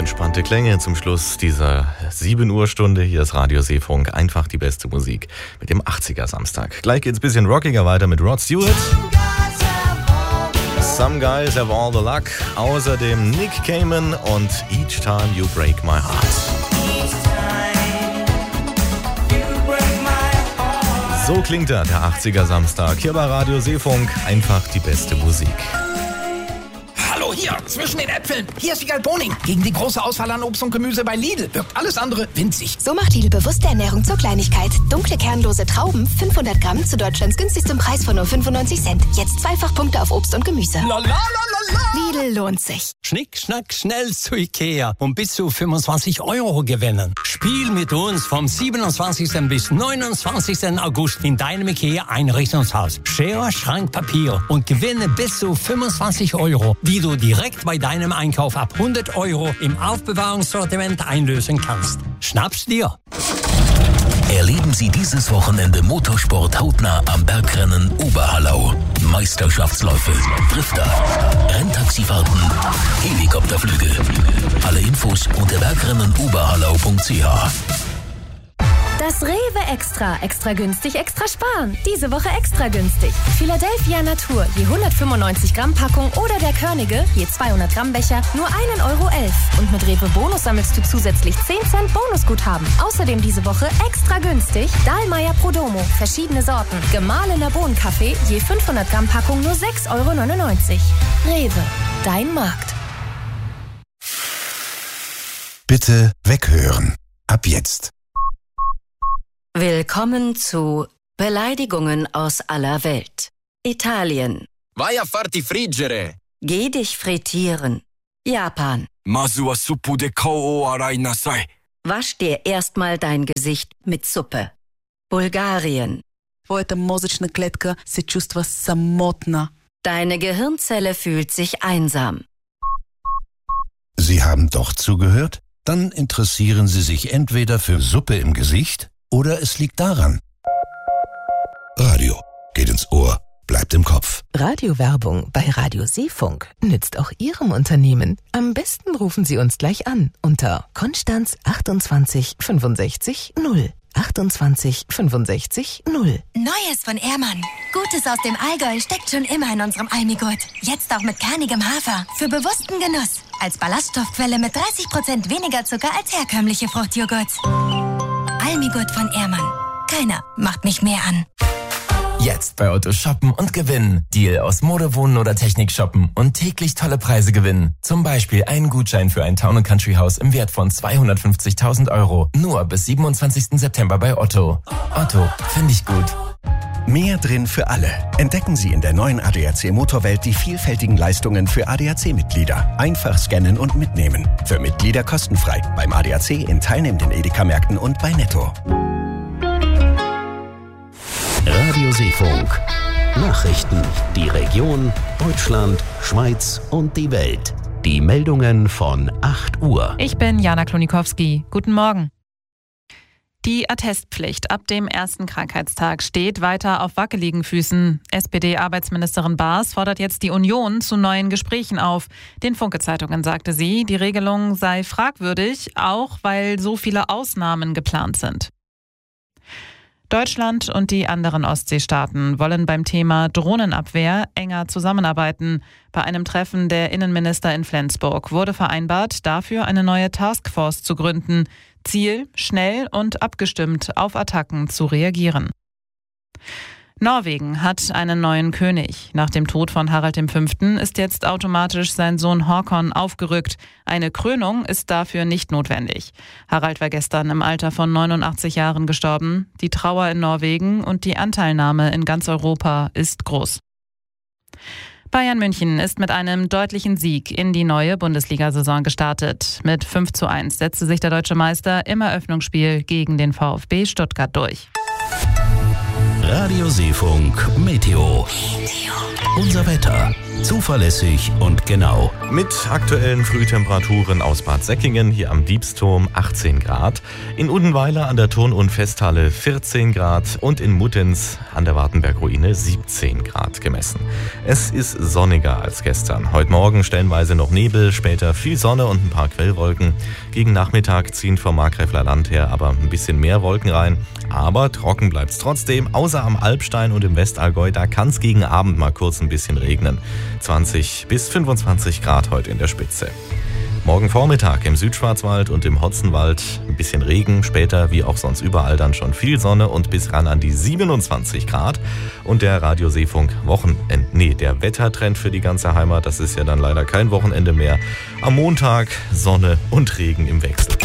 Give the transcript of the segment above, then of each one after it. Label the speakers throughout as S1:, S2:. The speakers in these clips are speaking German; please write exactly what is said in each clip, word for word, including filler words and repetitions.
S1: entspannte Klänge zum Schluss dieser sieben Uhr Stunde. Hier ist Radio Seefunk, einfach die beste Musik mit dem achtziger Samstag. Gleich geht's ein bisschen rockiger weiter mit Rod Stewart. Some Guys Have All the Luck. Außerdem Nick Cayman und Each Time You Break My Heart. So klingt er, der achtziger Samstag. Hier bei Radio Seefunk, einfach die beste Musik.
S2: Hallo, hier, zwischen den Äpfeln. Hier ist Wiegald Boning. Gegen die große Auswahl an Obst und Gemüse bei Lidl wirkt alles andere winzig.
S3: So macht Lidl bewusste Ernährung zur Kleinigkeit. Dunkle, kernlose Trauben, fünfhundert Gramm zu Deutschlands günstigstem Preis von nur fünfundneunzig Cent. Jetzt zweifach Punkte auf Obst und Gemüse.
S2: La, la, la, la, la.
S3: Lidl lohnt sich.
S4: Schnick, schnack, schnell zu Ikea und bis zu fünfundzwanzig Euro gewinnen. Spiel mit uns vom siebenundzwanzigsten bis neunundzwanzigsten August in deinem Ikea-Einrichtungshaus. Schere, Schrank, Papier und gewinne bis zu fünfundzwanzig Euro, die du direkt bei deinem Einkauf ab hundert Euro im Aufbewahrungssortiment einlösen kannst. Schnapp's dir!
S5: Erleben Sie dieses Wochenende Motorsport hautnah am Bergrennen Oberhallau. Meisterschaftsläufe, Drifter, Renntaxifahrten, Helikopterflüge. Alle Infos unter bergrennen oberhallau punkt c h.
S6: Das Rewe Extra. Extra günstig, extra sparen. Diese Woche extra günstig. Philadelphia Natur, je hundertfünfundneunzig Gramm Packung oder der Körnige, je zweihundert Gramm Becher, nur ein Euro elf. Und mit Rewe Bonus sammelst du zusätzlich zehn Cent Bonusguthaben. Außerdem diese Woche extra günstig Dahlmeier Prodomo, verschiedene Sorten. Gemahlener Bohnenkaffee, je fünfhundert Gramm Packung nur sechs Euro neunundneunzig. Rewe, dein Markt.
S7: Bitte weghören. Ab jetzt.
S8: Willkommen zu Beleidigungen aus aller Welt. Italien.
S9: Vai a farti friggere.
S8: Geh dich frittieren. Japan.
S9: Masu wa suppu de kou o arai nasai.
S8: Wasch dir erstmal dein Gesicht mit Suppe. Bulgarien.
S10: Твоята мозъчна клетка се чувства самотна.
S8: Deine Gehirnzelle fühlt sich einsam.
S7: Sie haben doch zugehört? Dann interessieren Sie sich entweder für Suppe im Gesicht oder es liegt daran. Radio geht ins Ohr, bleibt im Kopf.
S11: Radiowerbung bei Radio Seefunk nützt auch Ihrem Unternehmen. Am besten rufen Sie uns gleich an unter Konstanz achtundzwanzig fünfundsechzig null. achtundzwanzig fünfundsechzig null.
S3: Neues von Ehrmann. Gutes aus dem Allgäu steckt schon immer in unserem Almigurt. Jetzt auch mit kernigem Hafer. Für bewussten Genuss. Als Ballaststoffquelle mit dreißig Prozent weniger Zucker als herkömmliche Fruchtjoghurts. Almigurt von Ehrmann. Keiner macht mich mehr an.
S12: Jetzt bei Otto shoppen und gewinnen. Deal aus Mode, Wohnen oder Technik shoppen und täglich tolle Preise gewinnen. Zum Beispiel einen Gutschein für ein Town- und Country-Haus im Wert von zweihundertfünfzigtausend Euro. Nur bis siebenundzwanzigsten September bei Otto. Otto, finde ich gut.
S13: Mehr drin für alle. Entdecken Sie in der neuen A D A C Motorwelt die vielfältigen Leistungen für A D A C-Mitglieder. Einfach scannen und mitnehmen. Für Mitglieder kostenfrei. Beim A D A C in teilnehmenden Edeka-Märkten und bei Netto.
S5: Radio Seefunk. Nachrichten. Die Region, Deutschland, Schweiz und die Welt. Die Meldungen von acht Uhr.
S14: Ich bin Jana Klonikowski. Guten Morgen. Die Attestpflicht ab dem ersten Krankheitstag steht weiter auf wackeligen Füßen. S P D-Arbeitsministerin Baas fordert jetzt die Union zu neuen Gesprächen auf. Den Funke-Zeitungen sagte sie, die Regelung sei fragwürdig, auch weil so viele Ausnahmen geplant sind. Deutschland und die anderen Ostseestaaten wollen beim Thema Drohnenabwehr enger zusammenarbeiten. Bei einem Treffen der Innenminister in Flensburg wurde vereinbart, dafür eine neue Taskforce zu gründen. Ziel, schnell und abgestimmt auf Attacken zu reagieren. Norwegen hat einen neuen König. Nach dem Tod von Harald der Fünfte ist jetzt automatisch sein Sohn Håkon aufgerückt. Eine Krönung ist dafür nicht notwendig. Harald war gestern im Alter von neunundachtzig Jahren gestorben. Die Trauer in Norwegen und die Anteilnahme in ganz Europa ist groß. Bayern München ist mit einem deutlichen Sieg in die neue Bundesliga-Saison gestartet. Mit fünf zu eins setzte sich der deutsche Meister im Eröffnungsspiel gegen den VfB Stuttgart durch.
S5: Radio Seefunk Meteo. Unser Wetter. Zuverlässig und genau.
S1: Mit aktuellen Frühtemperaturen aus Bad Säckingen, hier am Diebsturm achtzehn Grad, in Udenweiler an der Turn- und Festhalle vierzehn Grad und in Muttenz an der Wartenberg-Ruine siebzehn Grad gemessen. Es ist sonniger als gestern. Heute Morgen stellenweise noch Nebel, später viel Sonne und ein paar Quellwolken. Gegen Nachmittag ziehen vom Markgräfler Land her aber ein bisschen mehr Wolken rein. Aber trocken bleibt's trotzdem, außer am Alpstein und im Westallgäu, da kann's gegen Abend mal kurz ein bisschen regnen. zwanzig bis fünfundzwanzig Grad heute in der Spitze. Morgen Vormittag im Südschwarzwald und im Hotzenwald ein bisschen Regen, später wie auch sonst überall dann schon viel Sonne und bis ran an die siebenundzwanzig Grad. Und der Radio Seefunk Wochenende, nee, der Wettertrend für die ganze Heimat, das ist ja dann leider kein Wochenende mehr. Am Montag Sonne und Regen im Wechsel.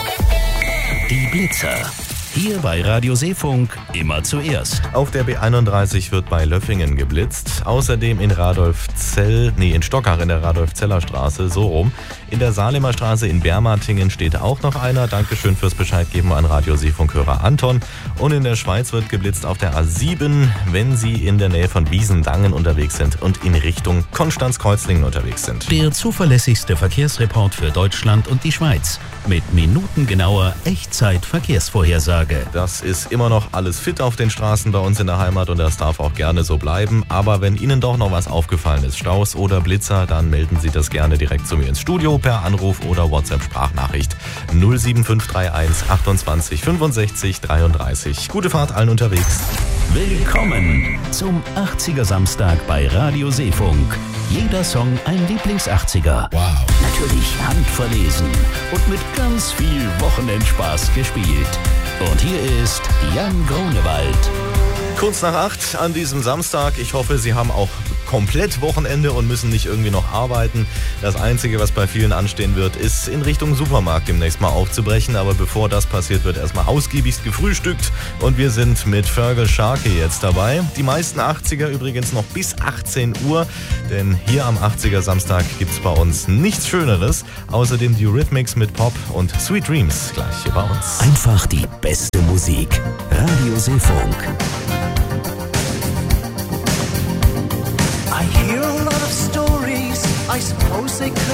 S5: Die Blitzer. Hier bei Radio Seefunk immer zuerst.
S1: Auf der B einunddreißig wird bei Löffingen geblitzt. Außerdem in Radolfzell, nee, in Stockach in der Radolfzeller Straße, so rum. In der Salemer Straße in Bermatingen steht auch noch einer. Dankeschön fürs Bescheid geben an Radio Seefunkhörer Anton. Und in der Schweiz wird geblitzt auf der A sieben, wenn Sie in der Nähe von Wiesendangen unterwegs sind und in Richtung Konstanz-Kreuzlingen unterwegs sind.
S5: Der zuverlässigste Verkehrsreport für Deutschland und die Schweiz. Mit minutengenauer Echtzeit-Verkehrsvorhersage.
S1: Das ist immer noch alles fit auf den Straßen bei uns in der Heimat und das darf auch gerne so bleiben. Aber wenn Ihnen doch noch was aufgefallen ist, Staus oder Blitzer, dann melden Sie das gerne direkt zu mir ins Studio per Anruf oder WhatsApp-Sprachnachricht null sieben fünf drei eins achtundzwanzig fünfundsechzig dreiunddreißig. Gute Fahrt allen unterwegs.
S5: Willkommen zum achtziger Samstag bei Radio Seefunk. Jeder Song ein Lieblings-achtziger. Wow. Natürlich handverlesen und mit ganz viel Wochenendspaß gespielt. Und hier ist Jan Grunewald.
S1: Kurz nach acht an diesem Samstag. Ich hoffe, Sie haben auch komplett Wochenende und müssen nicht irgendwie noch arbeiten. Das Einzige, was bei vielen anstehen wird, ist in Richtung Supermarkt demnächst mal aufzubrechen. Aber bevor das passiert, wird erstmal ausgiebigst gefrühstückt. Und wir sind mit Fergal Sharkey jetzt dabei. Die meisten achtziger übrigens noch bis achtzehn Uhr. Denn hier am achtziger Samstag gibt's bei uns nichts Schöneres. Außerdem die Eurythmics mit Pop und Sweet Dreams gleich hier bei uns.
S5: Einfach die beste Musik. Radio Seefunk.
S15: I hear a lot of stories, I suppose they could